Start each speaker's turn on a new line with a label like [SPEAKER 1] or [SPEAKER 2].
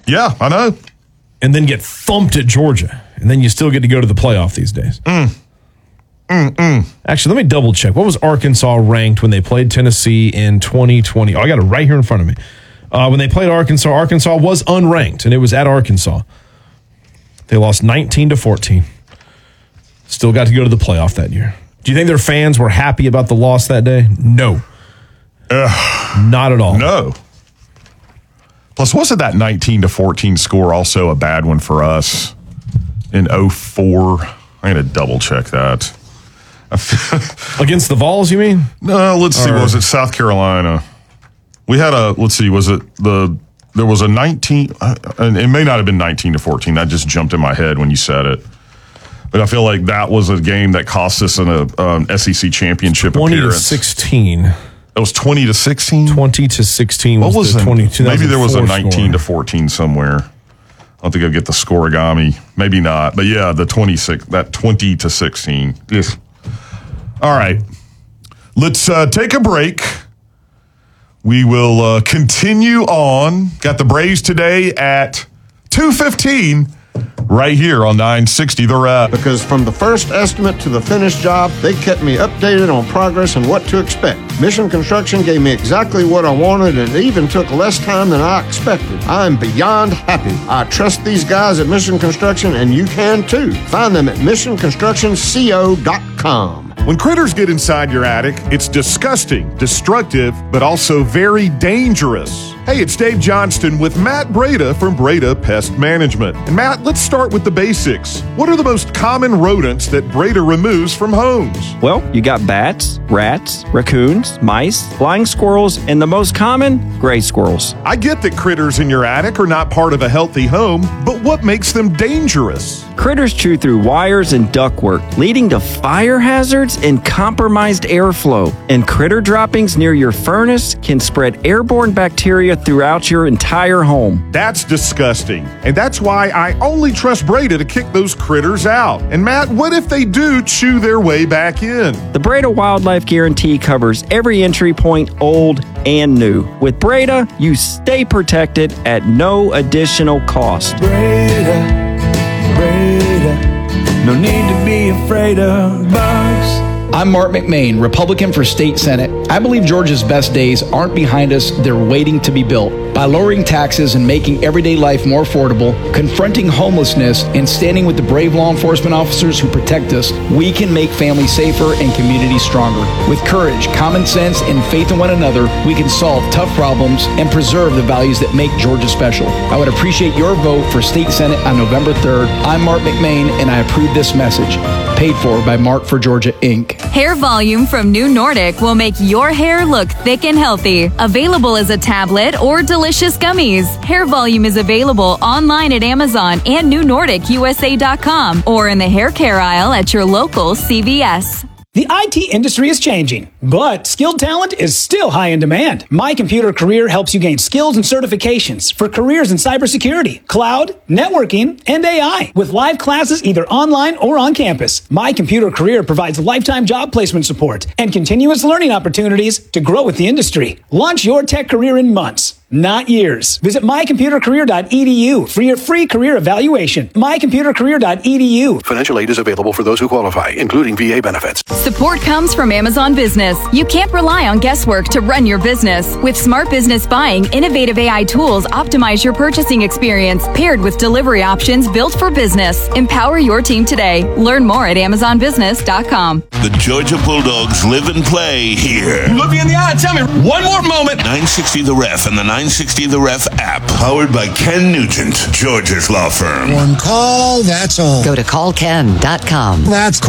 [SPEAKER 1] Yeah, I know.
[SPEAKER 2] And then get thumped at Georgia. And then you still get to go to the playoff these days. Actually, let me double check. What was Arkansas ranked when they played Tennessee in 2020? Oh, I got it right here in front of me. When they played Arkansas, Arkansas was unranked, and it was at Arkansas. They lost 19-14. Still got to go to the playoff that year. Do you think their fans were happy about the loss that day? No. Not at all.
[SPEAKER 1] No. Plus, wasn't that 19-14 score also a bad one for us in 2004? I got to double check that.
[SPEAKER 2] Against the Vols, you mean?
[SPEAKER 1] No, let's see. Was it South Carolina? We had there was a 19, and it may not have been 19-14. That just jumped in my head when you said it. But I feel like that was a game that cost us an SEC championship
[SPEAKER 2] 20-16.
[SPEAKER 1] It was 20-16?
[SPEAKER 2] 20-16
[SPEAKER 1] what was
[SPEAKER 2] the 22.
[SPEAKER 1] Maybe there was a 19-14 somewhere. I don't think I'd get the scoregami. Maybe not. But yeah, that 20-16. Yes. All right. Let's take a break. We will continue on. Got the Braves today at 2:15 right here on 960 The Ref.
[SPEAKER 3] Because from the first estimate to the finished job, they kept me updated on progress and what to expect. Mission Construction gave me exactly what I wanted, and it even took less time than I expected. I'm beyond happy. I trust these guys at Mission Construction, and you can too. Find them at missionconstructionco.com.
[SPEAKER 1] When critters get inside your attic, it's disgusting, destructive, but also very dangerous. Hey, it's Dave Johnston with Matt Breda from Breda Pest Management. And Matt, let's start with the basics. What are the most common rodents that Breda removes from homes?
[SPEAKER 4] Well, you got bats, rats, raccoons, mice, flying squirrels, and the most common, gray squirrels.
[SPEAKER 1] I get that critters in your attic are not part of a healthy home, but what makes them dangerous?
[SPEAKER 4] Critters chew through wires and ductwork, leading to fire hazards and compromised airflow. And critter droppings near your furnace can spread airborne bacteria throughout your entire home.
[SPEAKER 1] That's disgusting. And that's why I only trust Breda to kick those critters out. And Matt, what if they do chew their way back in?
[SPEAKER 4] The Breda Wildlife Guarantee covers every entry point, old and new. With Breda, you stay protected at no additional cost.
[SPEAKER 5] Breda, no need to be afraid of bugs.
[SPEAKER 6] I'm Mark McMain, Republican for State Senate. I believe Georgia's best days aren't behind us, they're waiting to be built. By lowering taxes and making everyday life more affordable, confronting homelessness, and standing with the brave law enforcement officers who protect us, we can make families safer and communities stronger. With courage, common sense, and faith in one another, we can solve tough problems and preserve the values that make Georgia special. I would appreciate your vote for State Senate on November 3rd. I'm Mark McMain, and I approve this message. Paid for by Mark for Georgia, Inc.
[SPEAKER 7] Hair Volume from New Nordic will make your hair look thick and healthy. Available as a tablet or delicious gummies. Hair Volume is available online at Amazon and NewNordicUSA.com or in the hair care aisle at your local CVS.
[SPEAKER 8] The IT industry is changing, but skilled talent is still high in demand. My Computer Career helps you gain skills and certifications for careers in cybersecurity, cloud, networking, and AI with live classes either online or on campus. My Computer Career provides lifetime job placement support and continuous learning opportunities to grow with the industry. Launch your tech career in months, not years. Visit mycomputercareer.edu for your free career evaluation. Mycomputercareer.edu.
[SPEAKER 9] Financial aid is available for those who qualify, including VA benefits.
[SPEAKER 7] Support comes from Amazon Business. You can't rely on guesswork to run your business. With Smart Business Buying, innovative AI tools optimize your purchasing experience, paired with delivery options built for business. Empower your team today. Learn more at AmazonBusiness.com.
[SPEAKER 10] The Georgia Bulldogs live and play here.
[SPEAKER 5] Look me in the eye and tell me one more moment.
[SPEAKER 10] 960 The Ref and the 960 The Ref app. Powered by Ken Nugent, Georgia's law firm.
[SPEAKER 11] One call, that's all.
[SPEAKER 12] Go to callken.com.
[SPEAKER 11] That's